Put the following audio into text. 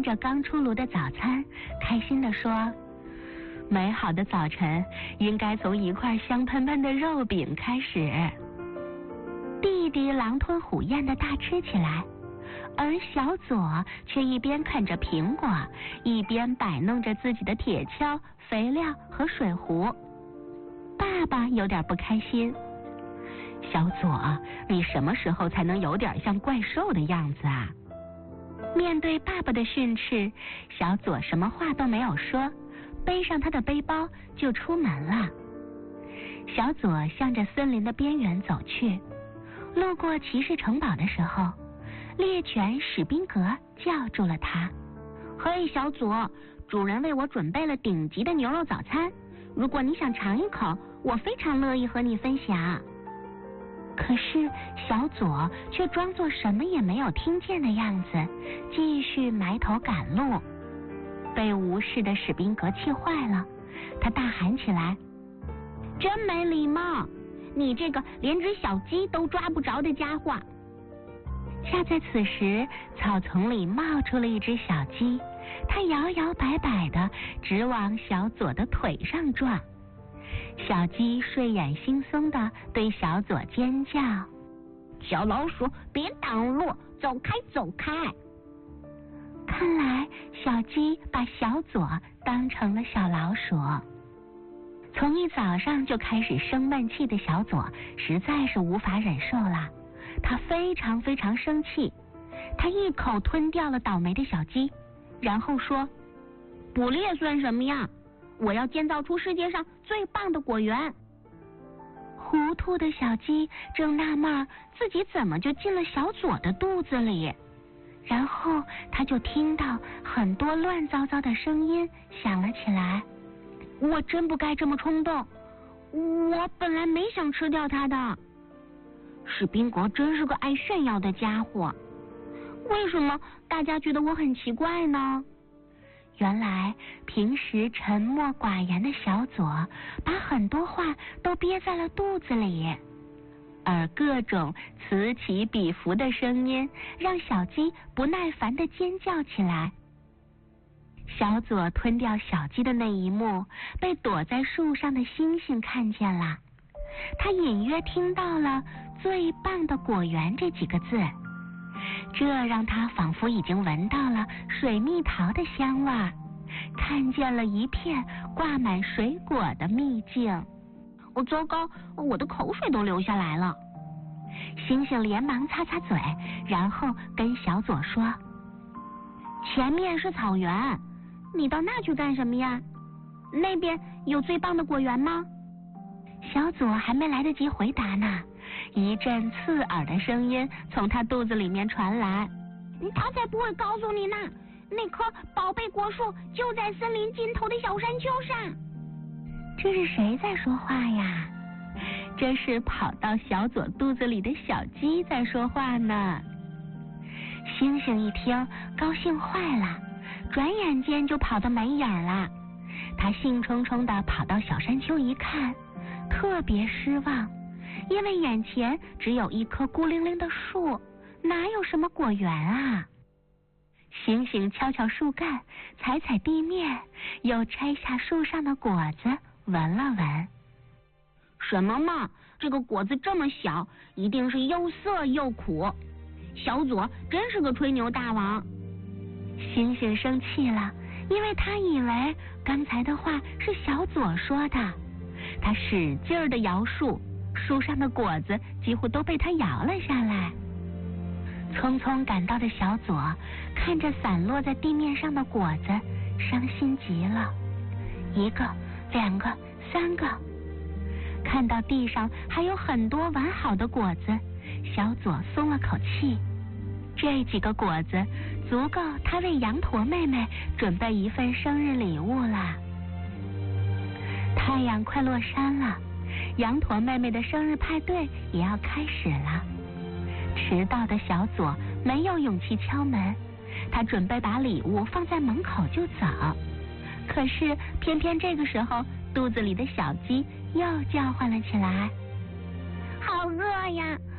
着刚出炉的早餐，开心地说：美好的早晨应该从一块香喷喷的肉饼开始。弟弟狼吞虎咽地大吃起来，而小左却一边啃着苹果，一边摆弄着自己的铁锹、肥料和水壶。爸爸有点不开心：小左，你什么时候才能有点像怪兽的样子啊？面对爸爸的训斥，小左什么话都没有说，背上他的背包就出门了。小左向着森林的边缘走去，路过骑士城堡的时候，猎犬史宾格叫住了他：嘿，小左，主人为我准备了顶级的牛肉早餐，如果你想尝一口，我非常乐意和你分享。可是小左却装作什么也没有听见的样子，继续埋头赶路。被无视的史宾格气坏了，他大喊起来：真没礼貌，你这个连只小鸡都抓不着的家伙！恰在此时，草丛里冒出了一只小鸡，它摇摇摆摆的直往小左的腿上撞。小鸡睡眼惺忪地对小左尖叫：小老鼠，别挡路，走开走开！看来小鸡把小左当成了小老鼠。从一早上就开始生闷气的小左实在是无法忍受了，他非常非常生气，他一口吞掉了倒霉的小鸡，然后说：捕猎算什么呀？我要建造出世界上最棒的果园。糊涂的小鸡正纳闷自己怎么就进了小左的肚子里，然后他就听到很多乱糟糟的声音响了起来。我真不该这么冲动，我本来没想吃掉它的。史宾格真是个爱炫耀的家伙，为什么大家觉得我很奇怪呢？原来平时沉默寡言的小左把很多话都憋在了肚子里，而各种此起彼伏的声音让小鸡不耐烦地尖叫起来。小左吞掉小鸡的那一幕被躲在树上的星星看见了，他隐约听到了最棒的果园这几个字，这让他仿佛已经闻到了水蜜桃的香味，看见了一片挂满水果的秘境。糟糕，我的口水都流下来了。星星连忙擦擦嘴，然后跟小左说：前面是草原，你到那去干什么呀？那边有最棒的果园吗？小左还没来得及回答呢，一阵刺耳的声音从他肚子里面传来：他才不会告诉你呢，那棵宝贝果树就在森林尽头的小山丘上。这是谁在说话呀？这是跑到小左肚子里的小鸡在说话呢。星星一听高兴坏了，转眼间就跑得没影了。他兴冲冲地跑到小山丘一看，特别失望，因为眼前只有一棵孤零零的树，哪有什么果园啊？星星敲敲树干，踩踩地面，又拆下树上的果子闻了闻。什么嘛，这个果子这么小，一定是又涩又苦。小左真是个吹牛大王。星星生气了，因为他以为刚才的话是小左说的。他使劲地摇树，树上的果子几乎都被他摇了下来。匆匆赶到的小左看着散落在地面上的果子，伤心极了。一个、两个、三个，看到地上还有很多完好的果子，小左松了口气。这几个果子足够他为羊驼妹妹准备一份生日礼物了。太阳快落山了，羊驼妹妹的生日派对也要开始了。迟到的小左没有勇气敲门，他准备把礼物放在门口就走。可是偏偏这个时候，肚子里的小鸡又叫唤了起来：好饿呀，